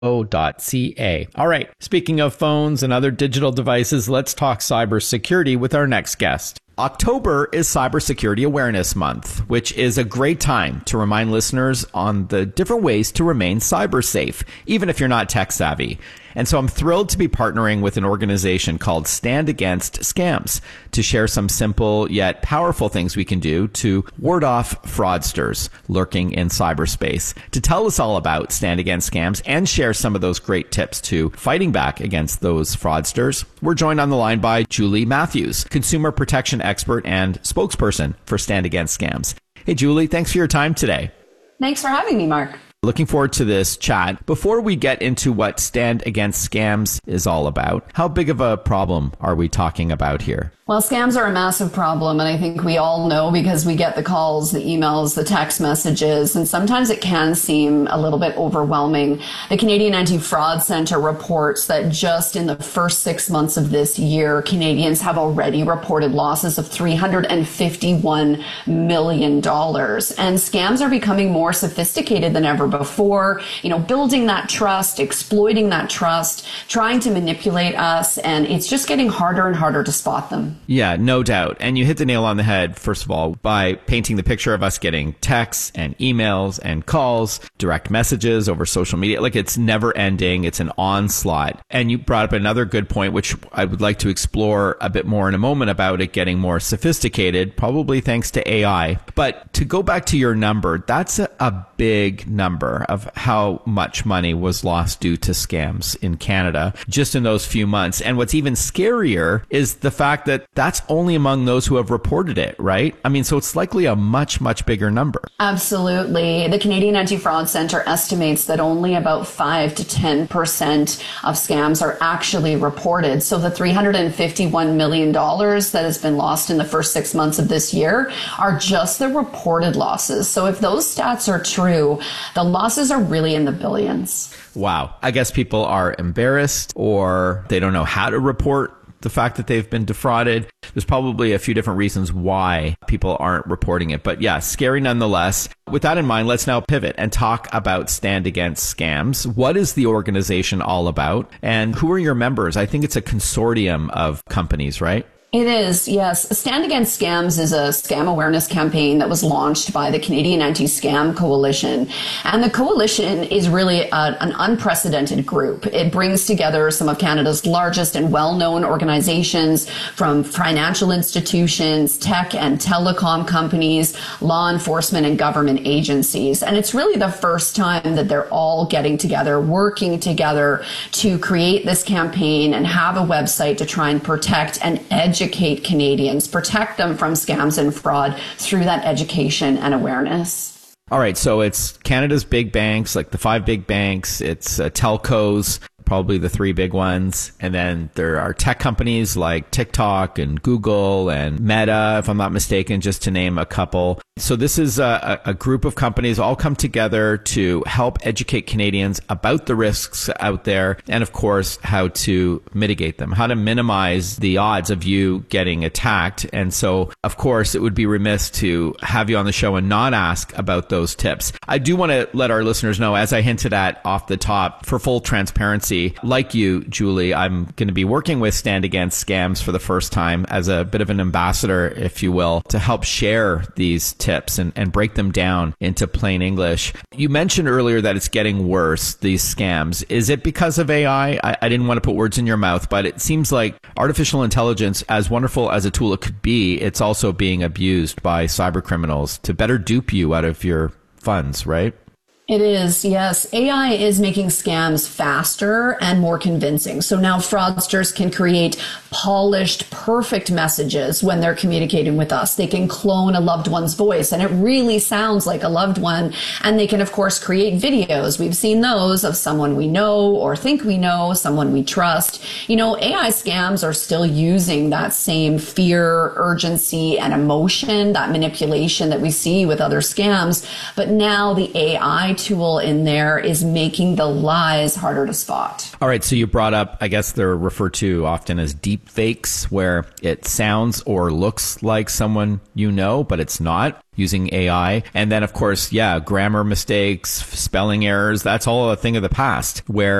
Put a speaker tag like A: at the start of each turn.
A: All right. Speaking of phones and other digital devices, let's talk cybersecurity with our next guest. October is Cybersecurity Awareness Month, which is a great time to remind listeners on the different ways to remain cyber safe, even if you're not tech savvy. And so I'm thrilled to be partnering with an organization called Stand Against Scams to share some simple yet powerful things we can do to ward off fraudsters lurking in cyberspace. To tell us all about Stand Against Scams and share some of those great tips to fighting back against those fraudsters, we're joined on the line by Julie Matthews, consumer protection expert and spokesperson for Stand Against Scams. Hey, Julie, thanks for your time today.
B: Thanks for having me, Mark.
A: Looking forward to this chat. Before we get into what Stand Against Scams is all about, how big of a problem are we talking about here?
B: Well, scams are a massive problem, and I think we all know because we get the calls, the emails, the text messages, and sometimes it can seem a little bit overwhelming. The Canadian Anti-Fraud Centre reports that just in the first 6 months of this year, Canadians have already reported losses of $351 million. And scams are becoming more sophisticated than ever before, building that trust, exploiting that trust, trying to manipulate us, and it's just getting harder and harder to spot them.
A: Yeah, no doubt. And you hit the nail on the head, first of all, by painting the picture of us getting texts and emails and calls, direct messages over social media. Like, it's never ending. It's an onslaught. And you brought up another good point, which I would like to explore a bit more in a moment about it getting more sophisticated, probably thanks to AI. But to go back to your number, that's a big number of how much money was lost due to scams in Canada just in those few months. And what's even scarier is the fact that that's only among those who have reported it, right? I mean, so it's likely a much, much bigger number.
B: Absolutely. The Canadian Anti-Fraud Centre estimates that only about 5 to 10% of scams are actually reported. So the $351 million that has been lost in the first 6 months of this year are just the reported losses. So if those stats are true, the losses are really in the billions.
A: Wow. I guess people are embarrassed or they don't know how to report the fact that they've been defrauded. There's probably a few different reasons why people aren't reporting it. But yeah, scary nonetheless. With that in mind, let's now pivot and talk about Stand Against Scams. What is the organization all about? And who are your members? I think it's a consortium of companies, right?
B: It is, yes. Stand Against Scams is a scam awareness campaign that was launched by the Canadian Anti-Scam Coalition. And the coalition is really an unprecedented group. It brings together some of Canada's largest and well-known organizations, from financial institutions, tech and telecom companies, law enforcement and government agencies. And it's really the first time that they're all getting together, working together to create this campaign and have a website to try and protect and educate Canadians, protect them from scams and fraud through that education and awareness.
A: All right, so it's Canada's big banks, like the 5 big banks, it's telcos, probably the 3 big ones. And then there are tech companies like TikTok and Google and Meta, if I'm not mistaken, just to name a couple. So this is a group of companies all come together to help educate Canadians about the risks out there and, of course, how to mitigate them, how to minimize the odds of you getting attacked. And so, of course, it would be remiss to have you on the show and not ask about those tips. I do want to let our listeners know, as I hinted at off the top, for full transparency, like you, Julie, I'm going to be working with Stand Against Scams for the first time as a bit of an ambassador, if you will, to help share these tips and break them down into plain English. You mentioned earlier that it's getting worse, these scams. Is it because of AI? I didn't want to put words in your mouth, but it seems like artificial intelligence, as wonderful as a tool it could be, it's also being abused by cyber criminals to better dupe you out of your funds, right?
B: It is, yes. AI is making scams faster and more convincing. So now fraudsters can create polished, perfect messages when they're communicating with us. They can clone a loved one's voice and it really sounds like a loved one. And they can, of course, create videos. We've seen those of someone we know or think we know, someone we trust. AI scams are still using that same fear, urgency, and emotion, that manipulation that we see with other scams. But now the AI tool in there is making the lies harder to spot.
A: All right. So you brought up, I guess they're referred to often as deep fakes, where it sounds or looks like someone you know, but it's not. using AI. And then, of course, grammar mistakes, spelling errors, that's all a thing of the past, where